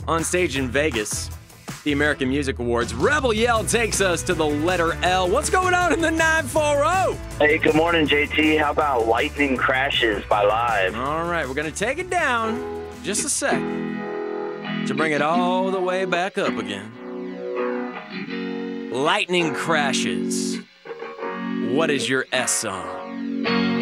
On stage in Vegas, the American Music Awards, Rebel Yell takes us to the letter L. What's going on in the 940? Hey, good morning, JT. How about Lightning Crashes by Live? All right, we're going to take it down just a sec to bring it all the way back up again. Lightning Crashes. What is your S song?